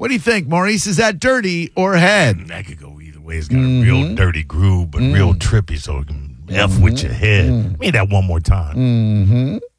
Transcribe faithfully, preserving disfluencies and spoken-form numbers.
What do you think, Maurice? Is that dirty or head? That could go either way. It's got mm-hmm. a real dirty groove, but mm-hmm. real trippy, so it can F mm-hmm. with your head. Mm-hmm. Give me that one more time. Mm-hmm.